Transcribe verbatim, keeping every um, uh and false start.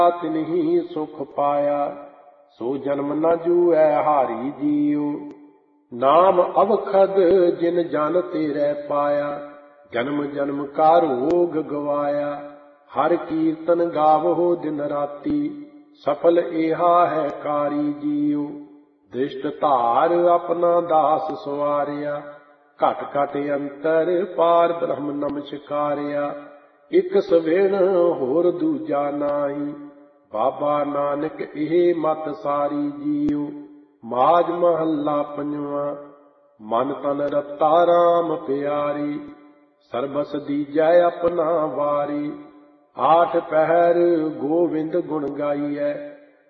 तिन्ही सुख पाया। सो जन्म न जूऐ हारी जीओ, नाम अवखद जिन जन तेरे पाया। जन्म जन्म का रोग गवाया, हर कीर्तन गावहो दिन राती। सफल एहा है कारी जीओ, दृष्ट धार अपना दास सवारिया। घट घट अंतर पार ब्रह्म नमस्कारिया। इक सवेण होर दूजा नाई, बाबा नानक एह मत सारी जीओ। माज महला पंजवा, मन तन रता राम प्यारी। सरबस दीजै अपना वारी, आठ पहर गोविंद गुण गाइयै।